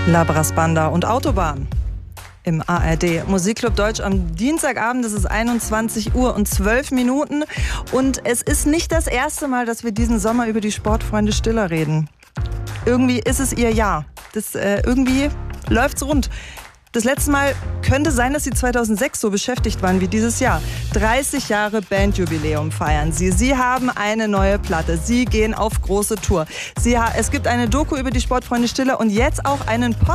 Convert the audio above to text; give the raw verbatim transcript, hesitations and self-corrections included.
Labras Banda und Autobahn im A R D Musikclub Deutsch am Dienstagabend. Es ist einundzwanzig Uhr und zwölf Minuten und es ist nicht das erste Mal, dass wir diesen Sommer über die Sportfreunde Stiller reden. Irgendwie ist es ihr Jahr. Das, äh, irgendwie läuft's rund. Das letzte Mal könnte sein, dass sie zweitausendsechs so beschäftigt waren wie dieses Jahr. dreißig Jahre Bandjubiläum feiern sie. Sie haben eine neue Platte. Sie gehen auf große Tour. Sie ha- es gibt eine Doku über die Sportfreunde Stiller und jetzt auch einen Podcast.